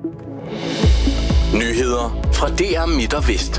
Nyheder fra DR Midt og Vest.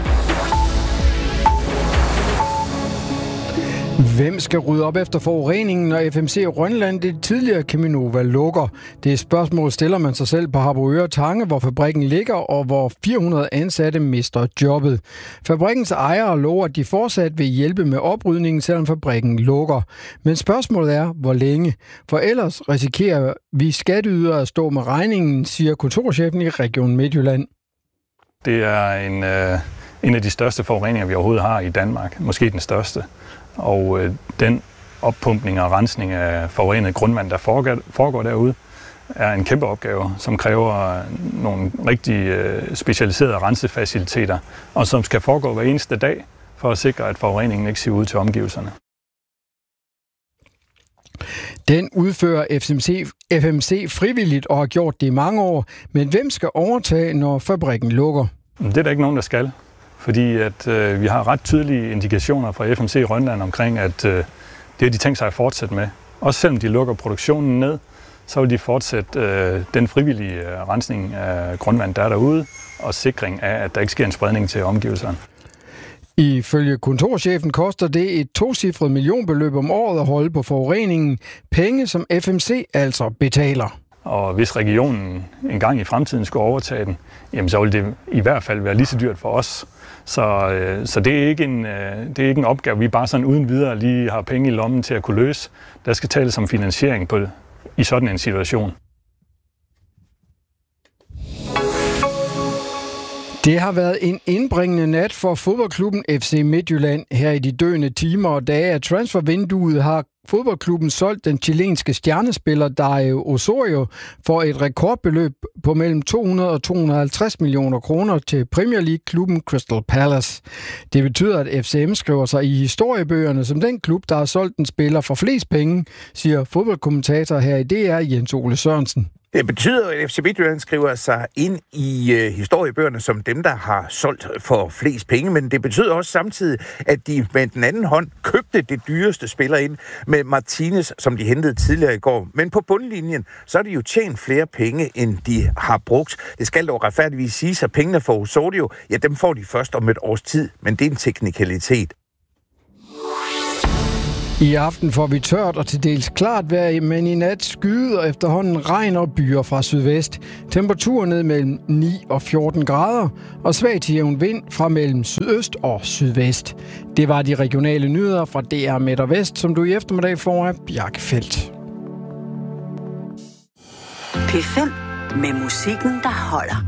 Hvem skal rydde op efter forureningen, når FMC Rønland, det tidligere Cheminova, lukker? Det spørgsmål stiller man sig selv på Harboøre Tange, hvor fabrikken ligger, og hvor 400 ansatte mister jobbet. Fabrikkens ejere lover, at de fortsat vil hjælpe med oprydningen, selvom fabrikken lukker. Men spørgsmålet er, hvor længe? For ellers risikerer vi skatteydere at stå med regningen, siger kontorchefen i Region Midtjylland. Det er en af de største forureninger, vi overhovedet har i Danmark. Måske den største. Og den oppumpning og rensning af forurenet grundvand, der foregår derude, er en kæmpe opgave, som kræver nogle rigtig specialiserede rensefaciliteter, og som skal foregå hver eneste dag for at sikre, at forureningen ikke siver ud til omgivelserne. Den udfører FMC frivilligt og har gjort det i mange år, men hvem skal overtage, når fabrikken lukker? Det er der ikke nogen, der skal. Fordi at vi har ret tydelige indikationer fra FMC Rønland omkring, at det har de tænkt sig at fortsætte med. Også selvom de lukker produktionen ned, så vil de fortsætte den frivillige rensning af grundvand, der er derude, og sikring af, at der ikke sker en spredning til omgivelserne. Ifølge kontorchefen koster det et 2-cifret millionbeløb om året at holde på forureningen. Penge, som FMC altså betaler. Og hvis regionen engang i fremtiden skulle overtage den, jamen så vil det i hvert fald være lige så dyrt for os. Så det er ikke en opgave, vi bare sådan uden videre lige har penge i lommen til at kunne løse. Der skal tales om finansiering i sådan en situation. Det har været en indbringende nat for fodboldklubben FC Midtjylland. Her i de døende timer og dage af transfervinduet har fodboldklubben solgt den chilenske stjernespiller Dario Osorio for et rekordbeløb på mellem 200 og 250 millioner kroner til Premier League-klubben Crystal Palace. Det betyder, at FCM skriver sig i historiebøgerne som den klub, der har solgt en spiller for flest penge, siger fodboldkommentator her i DR Jens Ole Sørensen. Det betyder, at FC Midtjylland skriver sig ind i historiebøgerne som dem, der har solgt for flest penge, men det betyder også samtidig, at de med den anden hånd købte det dyreste spiller ind med Martinez, som de hentede tidligere i går. Men på bundlinjen, så er de jo tjent flere penge, end de har brugt. Det skal dog retfærdigvis sige, at pengene for Osorio, ja, dem får de først om et års tid, men det er en teknikalitet. I aften får vi tørt og til dels klart vejr, men i nat skyder efterhånden regn og byer fra sydvest. Temperaturen ned mellem 9 og 14 grader, og svag til jævn vind fra mellem sydøst og sydvest. Det var de regionale nyheder fra DR Midt og Vest, som du i eftermiddag får af Bjarke Feldt. P5 med musikken, der holder.